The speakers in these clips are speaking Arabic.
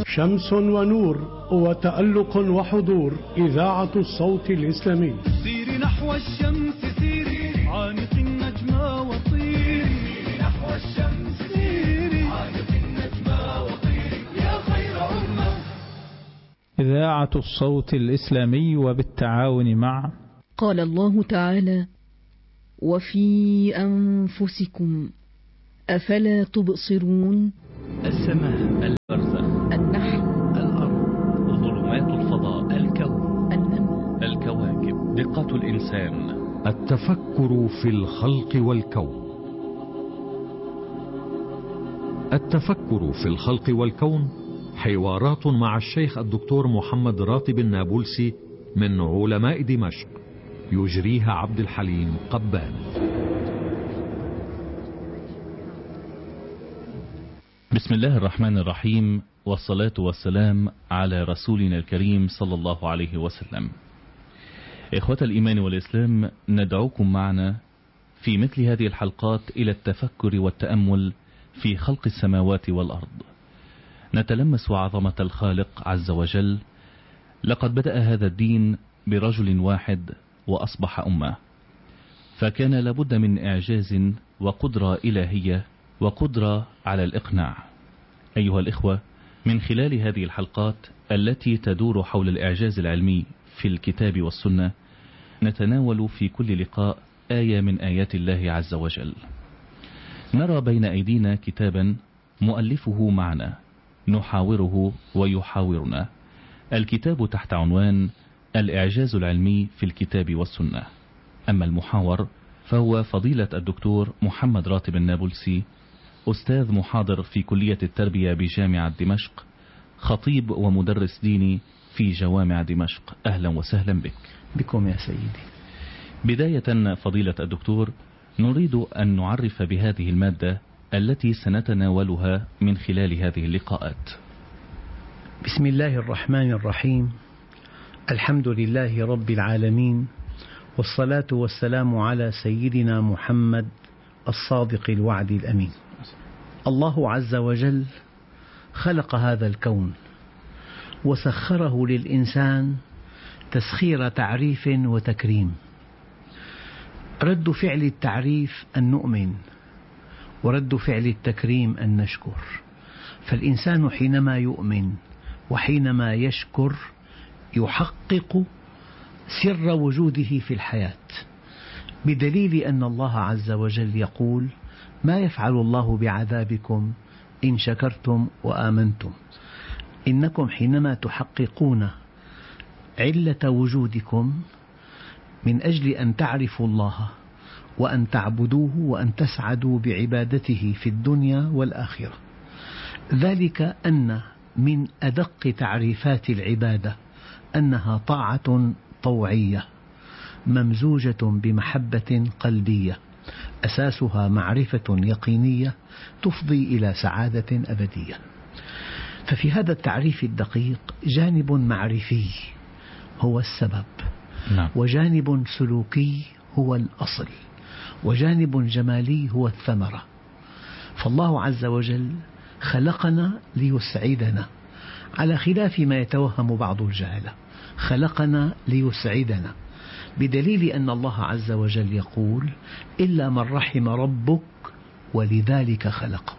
شمس ونور وتألق وحضور. إذاعة الصوت الإسلامي. سيري نحو الشمس سيري، عانق النجمة وطيري نحو الشمس سيري، عانق النجمة وطيري يا خير أمة. إذاعة الصوت الإسلامي وبالتعاون مع قال الله تعالى: وفي أنفسكم أفلا تبصرون. السماء، البرزخ، النحل، الأرض، ظلمات الفضاء، الكون، النمل، الكواكب، دقة الإنسان، التفكر في الخلق والكون. التفكر في الخلق والكون حوارات مع الشيخ الدكتور محمد راتب النابلسي من علماء دمشق، يجريها عبد الحليم قبان. بسم الله الرحمن الرحيم، والصلاة والسلام على رسولنا الكريم صلى الله عليه وسلم. إخوة الإيمان والإسلام، ندعوكم معنا في مثل هذه الحلقات إلى التفكر والتأمل في خلق السماوات والأرض، نتلمس عظمة الخالق عز وجل. لقد بدأ هذا الدين برجل واحد وأصبح أمة، فكان لابد من إعجاز وقدرة إلهية وقدرة على الإقناع. أيها الإخوة، من خلال هذه الحلقات التي تدور حول الإعجاز العلمي في الكتاب والسنة، نتناول في كل لقاء آية من آيات الله عز وجل. نرى بين أيدينا كتابا مؤلفه معنا، نحاوره ويحاورنا. الكتاب تحت عنوان الإعجاز العلمي في الكتاب والسنة. أما المحاور فهو فضيلة الدكتور محمد راتب النابلسي، أستاذ محاضر في كلية التربية بجامعة دمشق، خطيب ومدرس ديني في جوامع دمشق. أهلا وسهلا بك. بكم يا سيدي. بداية فضيلة الدكتور، نريد أن نعرف بهذه المادة التي سنتناولها من خلال هذه اللقاءات. بسم الله الرحمن الرحيم. الحمد لله رب العالمين، والصلاة والسلام على سيدنا محمد الصادق الوعد الأمين. الله عز وجل خلق هذا الكون وسخره للإنسان تسخير تعريف وتكريم. رد فعل التعريف أن نؤمن، ورد فعل التكريم أن نشكر. فالإنسان حينما يؤمن وحينما يشكر يحقق سر وجوده في الحياة، بدليل أن الله عز وجل يقول: ما يفعل الله بعذابكم إن شكرتم وآمنتم. إنكم حينما تحققون علة وجودكم من أجل أن تعرفوا الله وأن تعبدوه وأن تسعدوا بعبادته في الدنيا والآخرة، ذلك أن من أدق تعريفات العبادة أنها طاعة طوعية ممزوجة بمحبة قلبية، أساسها معرفة يقينية تفضي إلى سعادة أبدية. ففي هذا التعريف الدقيق جانب معرفي هو السبب، وجانب سلوكي هو الأصل، وجانب جمالي هو الثمرة. فالله عز وجل خلقنا ليسعدنا، على خلاف ما يتوهم بعض الجهلة. خلقنا ليسعدنا بدليل أن الله عز وجل يقول: إلا من رحم ربك ولذلك خلقه.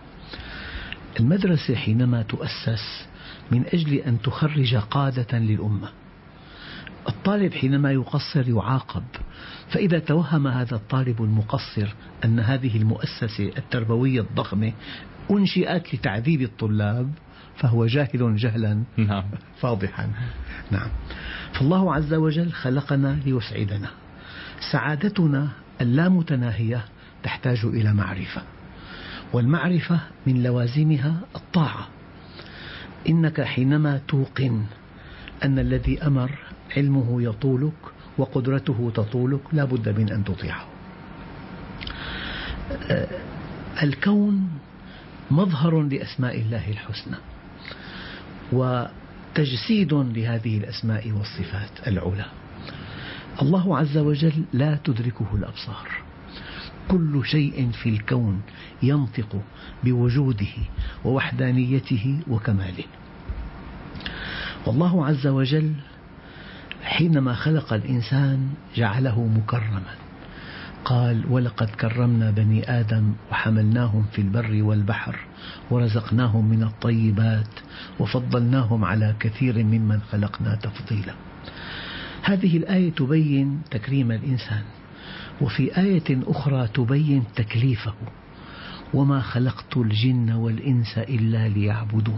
المدرسة حينما تؤسس من أجل أن تخرج قادة للأمة، الطالب حينما يقصر يعاقب. فإذا توهم هذا الطالب المقصر أن هذه المؤسسة التربوية الضخمة أنشئت لتعذيب الطلاب، فهو جاهل جهلا فاضحا. نعم. فالله عز وجل خلقنا ليسعدنا. سعادتنا اللامتناهية تحتاج إلى معرفة، والمعرفة من لوازمها الطاعة. إنك حينما توقن أن الذي أمر علمه يطولك وقدرته تطولك لا بد من أن تطيعه. الكون مظهر لأسماء الله الحسنى وتجسيد لهذه الأسماء والصفات العلى. الله عز وجل لا تدركه الأبصار، كل شيء في الكون ينطق بوجوده ووحدانيته وكماله. والله عز وجل حينما خلق الإنسان جعله مكرما، قال: ولقد كرمنا بني آدم وحملناهم في البر والبحر ورزقناهم من الطيبات وفضلناهم على كثير ممن خلقنا تفضيلا. هذه الآية تبين تكريم الإنسان، وفي آية أخرى تبين تكليفه: وما خلقت الجن والإنس إلا ليعبدون.